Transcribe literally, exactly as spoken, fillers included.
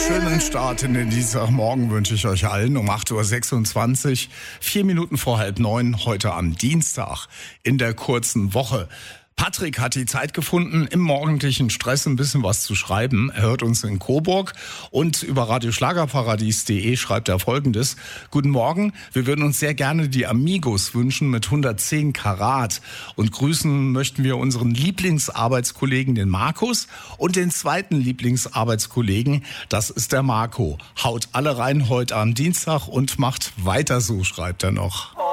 Schönen Start in den Dienstagmorgen wünsche ich euch allen um acht Uhr sechsundzwanzig, vier Minuten vor halb neun, heute am Dienstag in der kurzen Woche. Patrick hat die Zeit gefunden, im morgendlichen Stress ein bisschen was zu schreiben. Er hört uns in Coburg und über radioschlagerparadies punkt de schreibt er Folgendes. Guten Morgen, wir würden uns sehr gerne die Amigos wünschen mit hundertzehn Karat. Und grüßen möchten wir unseren Lieblingsarbeitskollegen, den Markus, und den zweiten Lieblingsarbeitskollegen, das ist der Marco. Haut alle rein heute am Dienstag und macht weiter so, schreibt er noch.